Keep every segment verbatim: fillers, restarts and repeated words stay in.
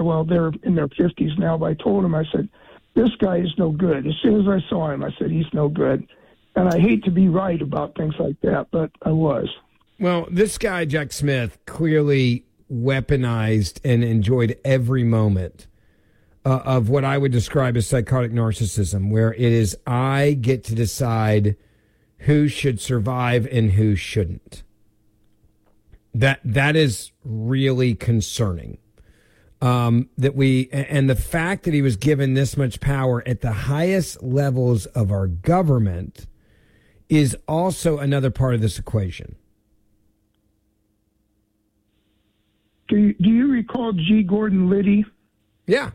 well, they're in their fifties now, but I told them, I said, this guy is no good. As soon as I saw him, I said, he's no good. And I hate to be right about things like that, but I was. Well, this guy, Jack Smith, clearly weaponized and enjoyed every moment uh, of what I would describe as psychotic narcissism, where it is I get to decide who should survive and who shouldn't. That that is really concerning. Um, that we and the fact that he was given this much power at the highest levels of our government is also another part of this equation. Do you, do you recall G. Gordon Liddy? Yeah.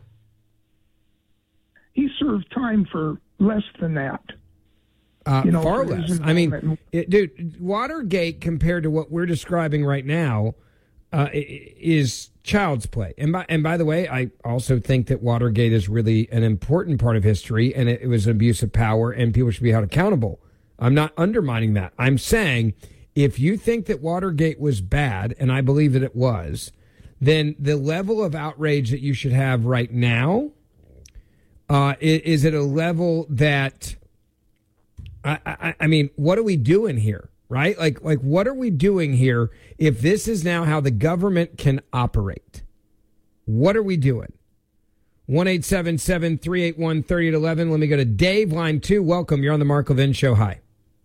He served time for less than that. Uh, you know, far less. I mean, it, dude, Watergate compared to what we're describing right now uh, is child's play. And by, and by the way, I also think that Watergate is really an important part of history, and it, it was an abuse of power, and people should be held accountable. I'm not undermining that. I'm saying if you think that Watergate was bad, and I believe that it was, then the level of outrage that you should have right now uh, is, is at a level that, I, I, I mean, what are we doing here, right? Like, like, what are we doing here if this is now how the government can operate? What are we doing? one eight seven seven, three eight one, three eight one one. Let me go to Dave, line two. Welcome. You're on the Mark Levin Show. Hi.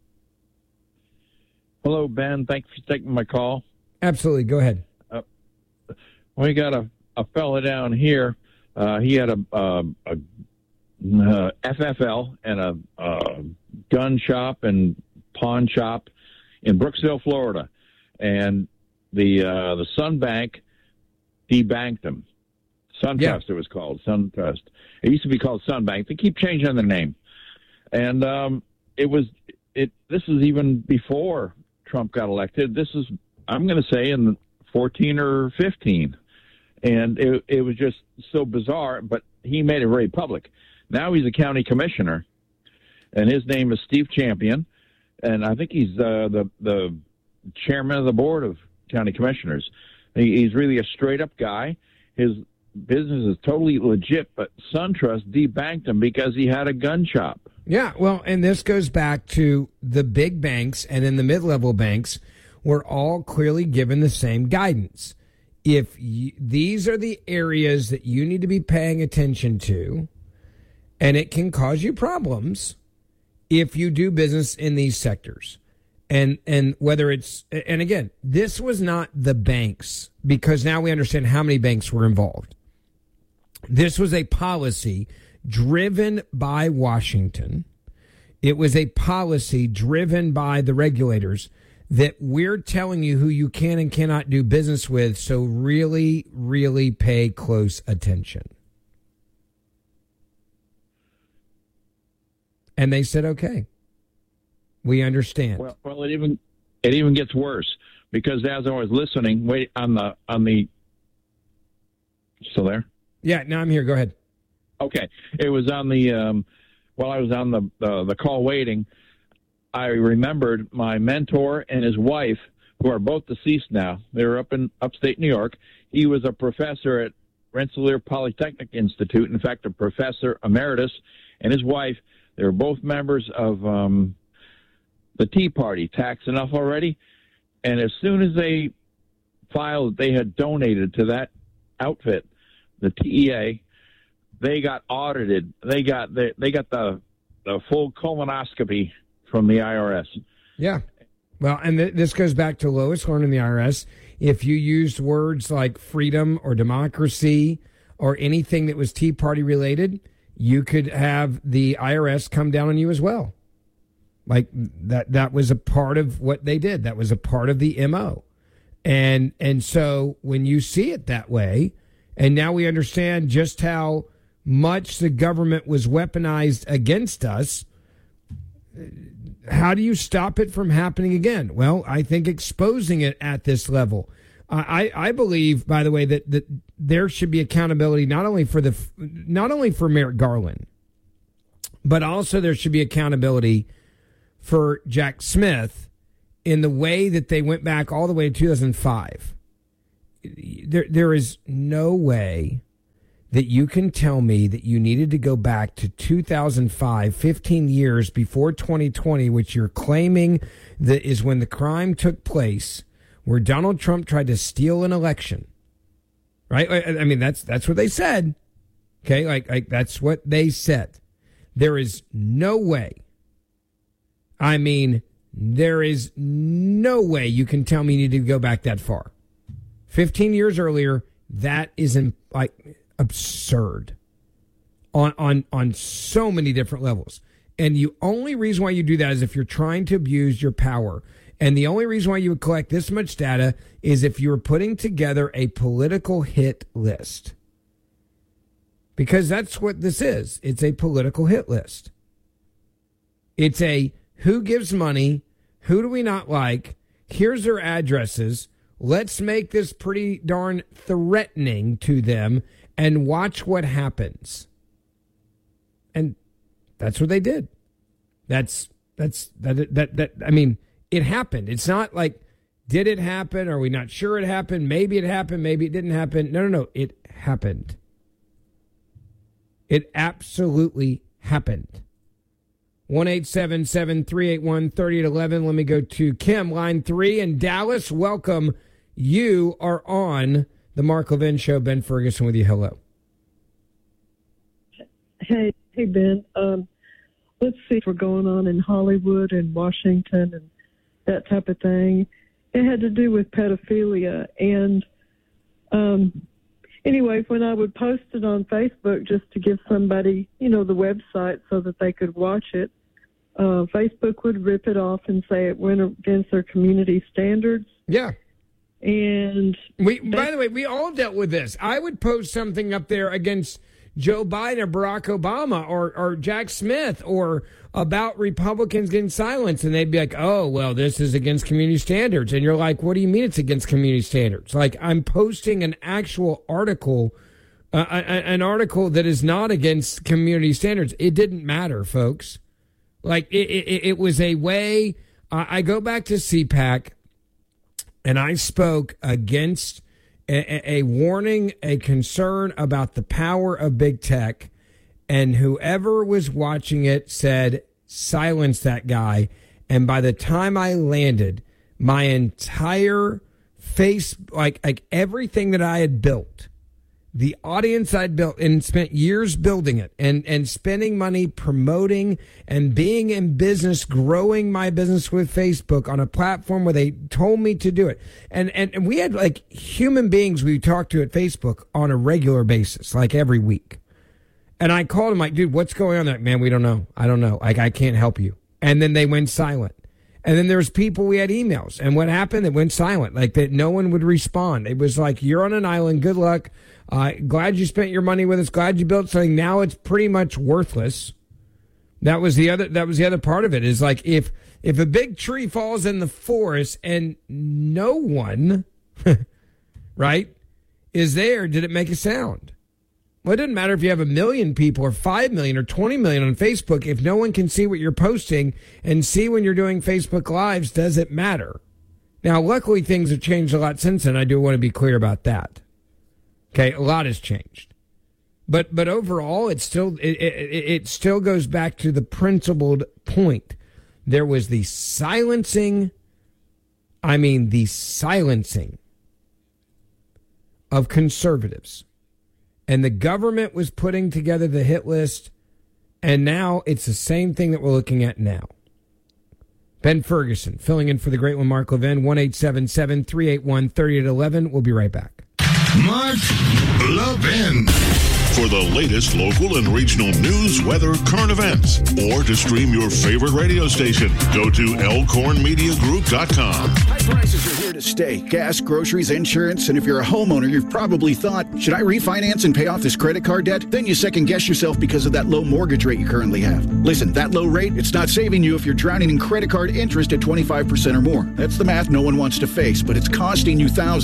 Hello, Ben. Thanks for taking my call. Absolutely. Go ahead. Uh, we got a, a fella down here. Uh, he had a, uh, a uh, F F L and a uh, gun shop and pawn shop in Brooksville, Florida. And the uh, the Sun Bank debanked him. SunTrust, yeah. It was called SunTrust. It used to be called Sun Bank. They keep changing the name. And um, it was it. This is even before Trump got elected. This is, I'm going to say, in fourteen or fifteen. And it, it was just so bizarre, but he made it very public. Now he's a county commissioner, and his name is Steve Champion, and I think he's uh, the the chairman of the board of county commissioners. He, he's really a straight-up guy. His business is totally legit, but SunTrust debanked him because he had a gun shop. Yeah, well, and this goes back to the big banks and then the mid-level banks were all clearly given the same guidance. If you, these are the areas that you need to be paying attention to, and it can cause you problems if you do business in these sectors. And and whether it's, and again, this was not the banks, because now we understand how many banks were involved. This was a policy driven by Washington. It was a policy driven by the regulators that we're telling you who you can and cannot do business with, so really, really pay close attention. And they said, okay, we understand. Well, well, it even it even gets worse, because as I was listening, wait on the on the. Still there? Yeah, now I'm here. Go ahead. Okay, it was on the um, while I was on the uh, the call waiting. I remembered my mentor and his wife, who are both deceased now. They were up in upstate New York. He was a professor at Rensselaer Polytechnic Institute. In fact, a professor emeritus, and his wife. They were both members of um, the Tea Party, Tax Enough Already. And as soon as they filed, they had donated to that outfit, the T E A, they got audited. They got the, they got the, the full colonoscopy from the I R S. Yeah. Well, and th- this goes back to Lois Lerner in the I R S. If you used words like freedom or democracy or anything that was Tea Party related, you could have the I R S come down on you as well. Like that, that was a part of what they did. That was a part of the M O. And, and so when you see it that way, and now we understand just how much the government was weaponized against us, how do you stop it from happening again? Well, I think exposing it at this level. I, I believe, by the way, that, that there should be accountability not only for the not only for Merrick Garland, but also there should be accountability for Jack Smith in the way that they went back all the way to two thousand five. There, there is no way that you can tell me that you needed to go back to two thousand five, fifteen years before twenty twenty, which you're claiming that is when the crime took place, where Donald Trump tried to steal an election, right? I mean, that's that's what they said. Okay, like, like that's what they said. There is no way. I mean, there is no way you can tell me you need to go back that far. fifteen years earlier, that is in, like absurd on on on so many different levels. And the only reason why you do that is if you're trying to abuse your power. And the only reason why you would collect this much data is if you were putting together a political hit list. Because that's what this is. It's a political hit list. It's a who gives money, who do we not like, here's their addresses, let's make this pretty darn threatening to them and watch what happens. And that's what they did. That's, that's, that, that, that, I mean, it happened. It's not like, did it happen? Are we not sure it happened? Maybe it happened. Maybe it didn't happen. No, no, no. It happened. It absolutely happened. one eight seven seven, three eight one, three eight one one. Let me go to Kim, line three in Dallas. Welcome. You are on the Mark Levin Show. Ben Ferguson with you. Hello. Hey, hey, Ben. Um, let's see what's going on in Hollywood and Washington and that type of thing. It had to do with pedophilia. And um, anyway, when I would post it on Facebook just to give somebody, you know, the website so that they could watch it, uh, Facebook would rip it off and say it went against their community standards. Yeah. And we, by the way, we all dealt with this. I would post something up there against Joe Biden or Barack Obama or, or Jack Smith or about Republicans getting silenced, and they'd be like, oh, well, this is against community standards. And you're like, what do you mean it's against community standards? Like, I'm posting an actual article, uh, an article that is not against community standards. It didn't matter, folks. Like, it, it, it was a way. Uh, I go back to C PAC, and I spoke against a, a warning, a concern about the power of big tech, and whoever was watching it said, silence that guy. And by the time I landed, my entire face, like, like everything that I had built, the audience I'd built and spent years building it and, and spending money promoting and being in business, growing my business with Facebook on a platform where they told me to do it. And, and, and we had like human beings we talked to at Facebook on a regular basis, like every week. And I called him like, dude, what's going on? Like, man, we don't know. I don't know. Like, I can't help you. And then they went silent. And then there was people, we had emails. And what happened? It went silent. Like that no one would respond. It was like, you're on an island. Good luck. Uh, glad you spent your money with us. Glad you built something. Now it's pretty much worthless. That was the other, that was the other part of it is like, if, if a big tree falls in the forest and no one, right, is there, did it make a sound? Well, it doesn't matter if you have a million people or five million or twenty million on Facebook. If no one can see what you're posting and see when you're doing Facebook Lives, does it matter? Now, luckily, things have changed a lot since then. I do want to be clear about that. Okay, a lot has changed. But but overall, it still it, it, it still goes back to the principled point. There was the silencing, I mean the silencing of conservatives. And the government was putting together the hit list, and now it's the same thing that we're looking at now. Ben Ferguson, filling in for the great one, Mark Levin, one eight seven seven, three eight one, three eight one one. We'll be right back. Mark Levin. For the latest local and regional news, weather, current events, or to stream your favorite radio station, go to elkhorn media group dot com. High prices are here to stay. Gas, groceries, insurance, and if you're a homeowner, you've probably thought, should I refinance and pay off this credit card debt? Then you second guess yourself because of that low mortgage rate you currently have. Listen, that low rate, it's not saving you if you're drowning in credit card interest at twenty-five percent or more. That's the math no one wants to face, but it's costing you thousands.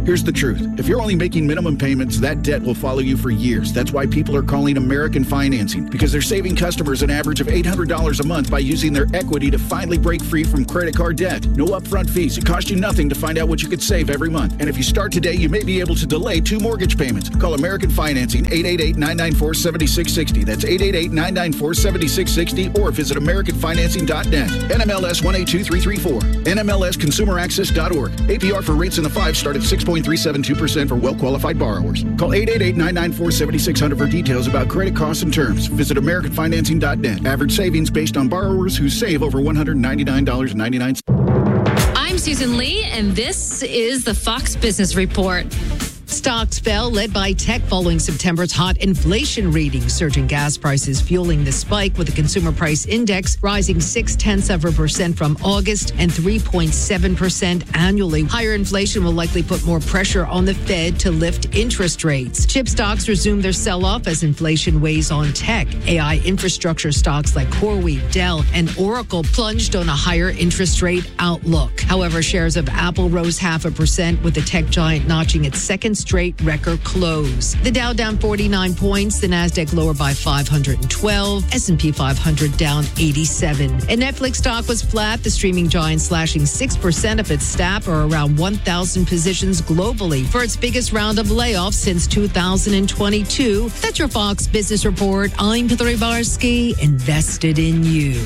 Here's the truth. If you're only making minimum payments, that debt will follow you for years. That's why people are calling American Financing, because they're saving customers an average of eight hundred dollars a month by using their equity to finally break free from credit card debt. No upfront fees. It costs you nothing to find out what you could save every month. And if you start today, you may be able to delay two mortgage payments. Call American Financing, eight eight eight, nine nine four, seven six six zero. That's eight eight eight, nine nine four, seven six six zero, or visit american financing dot net. N M L S one eight two three three four. N M L S consumer access dot org. A P R for rates in the five start at six point three seven two percent for well-qualified borrowers. Call eight eight eight, nine nine four, seven six zero zero for details about credit costs and terms. Visit american financing dot net. Average savings based on borrowers who save over one hundred ninety-nine dollars and ninety-nine cents. I'm Susan Lee, and this is the Fox Business Report. Stocks fell, led by tech following September's hot inflation reading. Surging gas prices fueling the spike, with the consumer price index rising six-tenths of a percent from August and three point seven percent annually. Higher inflation will likely put more pressure on the Fed to lift interest rates. Chip stocks resume their sell-off as inflation weighs on tech. A I infrastructure stocks like CoreWeave, Dell, and Oracle plunged on a higher interest rate outlook. However, shares of Apple rose half a percent, with the tech giant notching its second straight record close. The Dow down forty-nine points, the Nasdaq lower by five hundred twelve, S and P five hundred down eighty-seven. And Netflix stock was flat, the streaming giant slashing six percent of its staff, or around one thousand positions globally, for its biggest round of layoffs since two thousand twenty-two. That's your Fox Business Report. I'm Hillary Barsky, invested in you.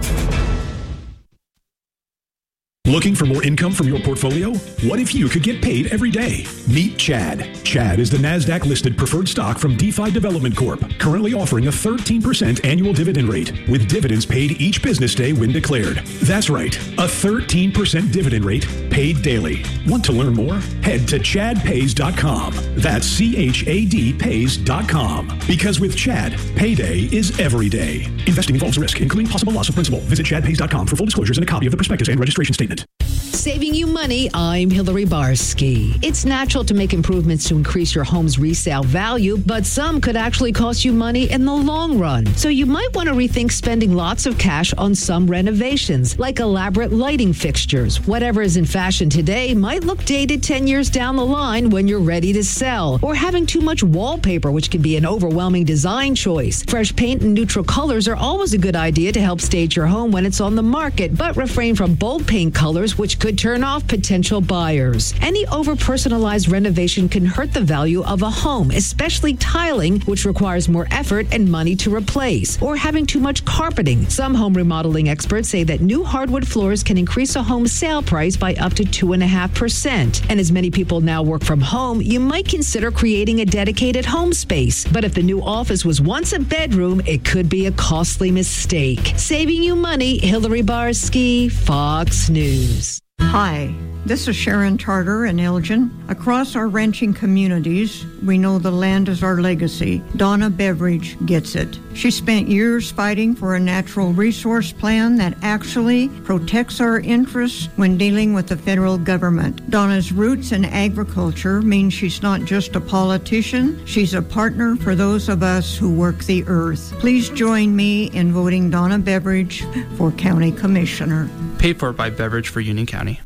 Looking for more income from your portfolio? What if you could get paid every day? Meet Chad. Chad is the NASDAQ-listed preferred stock from DeFi Development Corp, currently offering a thirteen percent annual dividend rate, with dividends paid each business day when declared. That's right, a thirteen percent dividend rate paid daily. Want to learn more? Head to chad pays dot com. That's C H A D pays dot com. Because with Chad, payday is every day. Investing involves risk, including possible loss of principal. Visit chad pays dot com for full disclosures and a copy of the prospectus and registration statement. Saving you money, I'm Hillary Barsky. It's natural to make improvements to increase your home's resale value, but some could actually cost you money in the long run. So you might want to rethink spending lots of cash on some renovations, like elaborate lighting fixtures. Whatever is in fashion today might look dated ten years down the line when you're ready to sell. Or having too much wallpaper, which can be an overwhelming design choice. Fresh paint and neutral colors are always a good idea to help stage your home when it's on the market, but refrain from bold paint colors, which could turn off potential buyers. Any over-personalized renovation can hurt the value of a home, especially tiling, which requires more effort and money to replace, or having too much carpeting. Some home remodeling experts say that new hardwood floors can increase a home sale price by up to two point five percent. And as many people now work from home, you might consider creating a dedicated home space. But if the new office was once a bedroom, it could be a costly mistake. Saving you money, Hillary Barsky, Fox News. Hi, this is Sharon Tarter in Elgin. Across our ranching communities, we know the land is our legacy. Donna Beveridge gets it. She spent years fighting for a natural resource plan that actually protects our interests when dealing with the federal government. Donna's roots in agriculture mean she's not just a politician, she's a partner for those of us who work the earth. Please join me in voting Donna Beveridge for County Commissioner. Paid for by Beveridge for Union County.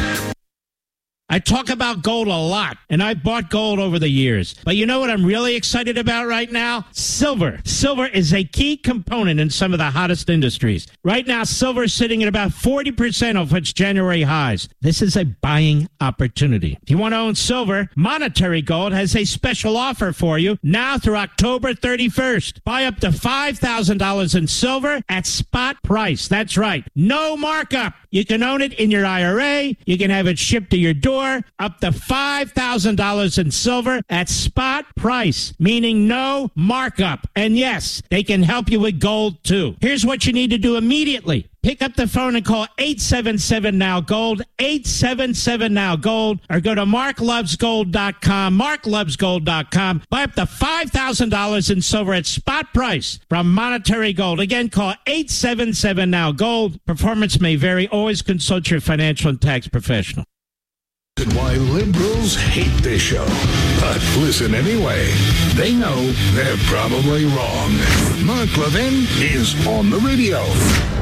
I talk about gold a lot, and I've bought gold over the years. But you know what I'm really excited about right now? Silver. Silver is a key component in some of the hottest industries. Right now, silver is sitting at about forty percent of its January highs. This is a buying opportunity. If you want to own silver, Monetary Gold has a special offer for you now through October thirty-first. Buy up to five thousand dollars in silver at spot price. That's right. No markup. You can own it in your I R A. You can have it shipped to your door. Up to five thousand dollars in silver at spot price, meaning no markup. And yes, they can help you with gold too. Here's what you need to do immediately. Pick up the phone and call eight seven seven now gold, eight seven seven now gold, or go to mark loves gold dot com, mark loves gold dot com. Buy up to five thousand dollars in silver at spot price from Monetary Gold. Again, call eight seven seven now gold. Performance may vary. Always consult your financial and tax professional. And why liberals hate this show. But listen anyway. They know they're probably wrong. Mark Levin is on the radio.